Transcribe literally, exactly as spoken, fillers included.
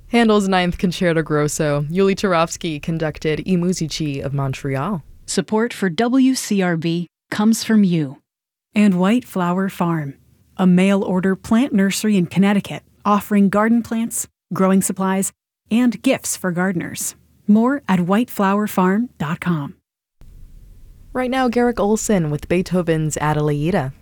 Handel's Ninth Concerto Grosso, Yuli Turovsky conducted I Musici of Montreal. Support for W C R B comes from you. And White Flower Farm, a mail-order plant nursery in Connecticut, offering garden plants, growing supplies, and gifts for gardeners. More at white flower farm dot com. Right now, Garrick Olson with Beethoven's Adelaide.